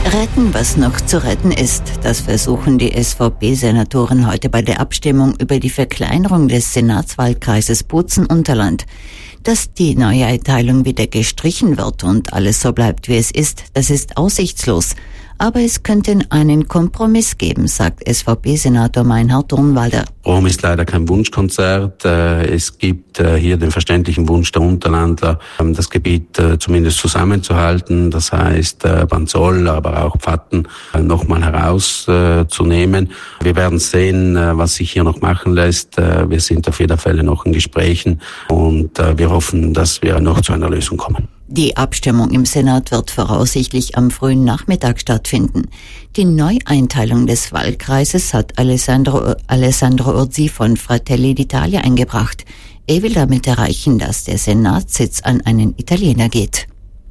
Retten, was noch zu retten ist. Das versuchen die SVP-Senatoren heute bei der Abstimmung über die Verkleinerung des Senatswahlkreises Bozen-Unterland. Dass die Neueinteilung wieder gestrichen wird und alles so bleibt, wie es ist, das ist aussichtslos. Aber es könnte einen Kompromiss geben, sagt SVP-Senator Meinhard Durnwalder. Rom ist leider kein Wunschkonzert. Es gibt hier den verständlichen Wunsch der Unterlandler, das Gebiet zumindest zusammenzuhalten. Das heißt, Banzoll, aber auch Pfatten nochmal herauszunehmen. Wir werden sehen, was sich hier noch machen lässt. Wir sind auf jeden Fall noch in Gesprächen und wir hoffen, dass wir noch zu einer Lösung kommen. Die Abstimmung im Senat wird voraussichtlich am frühen Nachmittag stattfinden. Die Neueinteilung des Wahlkreises hat Alessandro Urzi von Fratelli d'Italia eingebracht. Er will damit erreichen, dass der Senatssitz an einen Italiener geht.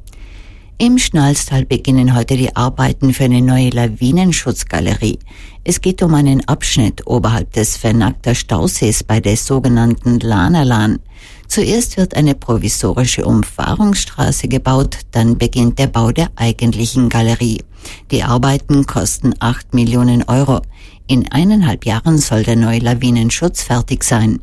Im Schnalstal beginnen heute die Arbeiten für eine neue Lawinenschutzgalerie. Es geht um einen Abschnitt oberhalb des Vernagter Stausees bei der sogenannten Lanalan. Zuerst wird eine provisorische Umfahrungsstraße gebaut, dann beginnt der Bau der eigentlichen Galerie. Die Arbeiten kosten 8 Millionen Euro. In 1,5 Jahren soll der neue Lawinenschutz fertig sein.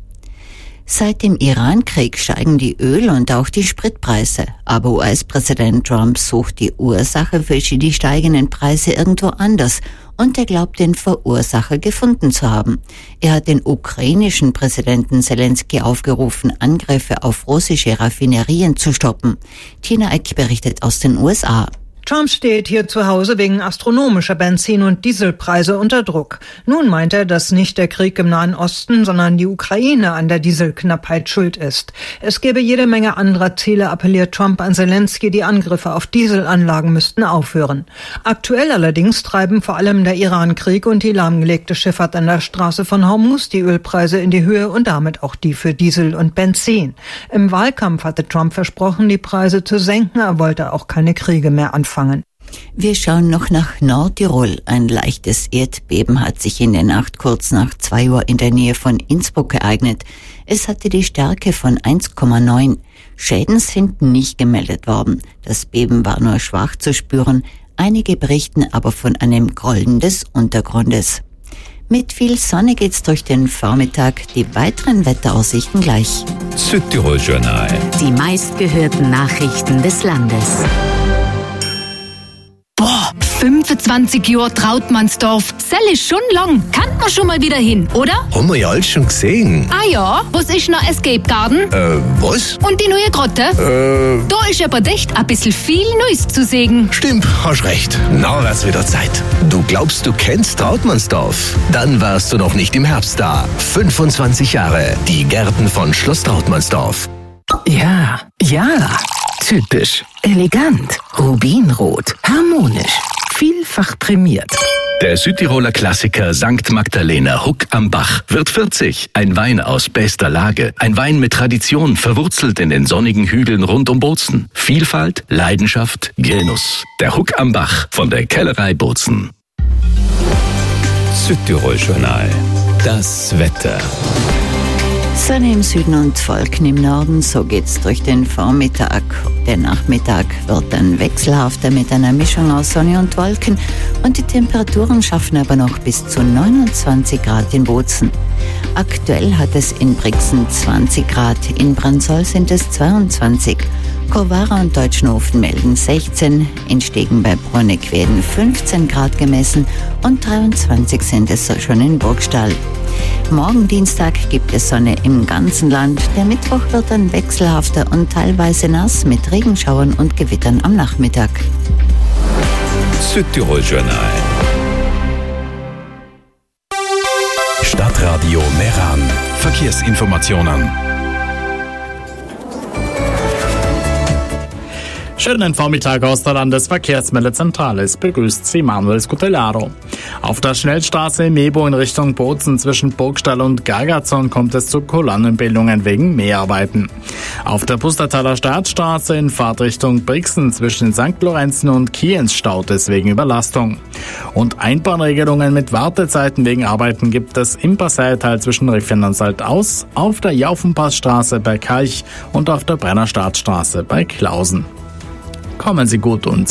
Seit dem Iran-Krieg steigen die Öl- und auch die Spritpreise. Aber US-Präsident Trump sucht die Ursache für die steigenden Preise irgendwo anders. Und er glaubt, den Verursacher gefunden zu haben. Er hat den ukrainischen Präsidenten Zelensky aufgerufen, Angriffe auf russische Raffinerien zu stoppen. Tina Eck berichtet aus den USA. Trump steht hier zu Hause wegen astronomischer Benzin- und Dieselpreise unter Druck. Nun meint er, dass nicht der Krieg im Nahen Osten, sondern die Ukraine an der Dieselknappheit schuld ist. Es gäbe jede Menge anderer Ziele, appelliert Trump an Zelensky, die Angriffe auf Dieselanlagen müssten aufhören. Aktuell allerdings treiben vor allem der Iran-Krieg und die lahmgelegte Schifffahrt an der Straße von Hormuz die Ölpreise in die Höhe und damit auch die für Diesel und Benzin. Im Wahlkampf hatte Trump versprochen, die Preise zu senken, er wollte auch keine Kriege mehr anfangen. Wir schauen noch nach Nordtirol. Ein leichtes Erdbeben hat sich in der Nacht kurz nach 2 Uhr in der Nähe von Innsbruck ereignet. Es hatte die Stärke von 1,9. Schäden sind nicht gemeldet worden. Das Beben war nur schwach zu spüren. Einige berichten aber von einem Grollen des Untergrundes. Mit viel Sonne geht's durch den Vormittag. Die weiteren Wetteraussichten gleich. Südtirol Journal. Die meistgehörten Nachrichten des Landes. 25 Jahre Trautmannsdorf. Sell ist schon lang. Kann man schon mal wieder hin, oder? Haben wir ja alles schon gesehen. Ah ja, was ist noch Escape Garden? Was? Und die neue Grotte? Da ist aber echt ein bisschen viel Neues zu sehen. Stimmt, hast recht. Na, wär's wieder Zeit. Du glaubst, du kennst Trautmannsdorf? Dann warst du noch nicht im Herbst da. 25 Jahre. Die Gärten von Schloss Trautmannsdorf. Ja. Typisch. Elegant. Rubinrot. Harmonisch. Vielfach prämiert. Der Südtiroler Klassiker St. Magdalena Huck am Bach wird 40. Ein Wein aus bester Lage. Ein Wein mit Tradition, verwurzelt in den sonnigen Hügeln rund um Bozen. Vielfalt, Leidenschaft, Genuss. Der Huck am Bach von der Kellerei Bozen. Südtirol Journal. Das Wetter. Sonne im Süden und Wolken im Norden, so geht's durch den Vormittag. Der Nachmittag wird dann wechselhafter mit einer Mischung aus Sonne und Wolken und die Temperaturen schaffen aber noch bis zu 29 Grad in Bozen. Aktuell hat es in Brixen 20 Grad, in Branzoll sind es 22. Kowara und Deutschenhofen melden 16, in Stegen bei Bruneck werden 15 Grad gemessen und 23 sind es schon in Burgstall. Morgen Dienstag gibt es Sonne im ganzen Land. Der Mittwoch wird dann wechselhafter und teilweise nass mit Regenschauern und Gewittern am Nachmittag. Südtirol Journal. Stadtradio Meran. Verkehrsinformationen. Schönen Vormittag aus der Landesverkehrsmeldezentrale. Es begrüßt Sie Manuel Scutellaro. Auf der Schnellstraße Mebo in Richtung Bozen zwischen Burgstall und Gargazon kommt es zu Kolonnenbildungen wegen Mäharbeiten. Auf der Pustertaler Staatsstraße in Fahrtrichtung Brixen zwischen St. Lorenzen und Kienz staut es wegen Überlastung. Und Einbahnregelungen mit Wartezeiten wegen Arbeiten gibt es im Passierteil zwischen Riffchen und Saltaus, auf der Jaufenpassstraße bei Kalch und auf der Brennerstadtstraße bei Klausen. Kommen Sie gut und